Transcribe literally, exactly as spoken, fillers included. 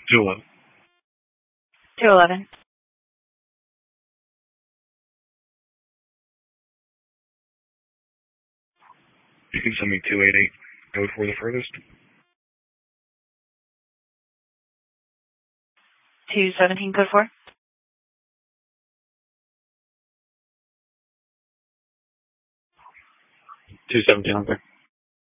two eleven. two eleven. You can send me two eight eight. Code for the furthest. two seventeen, code four. two seventeen, okay.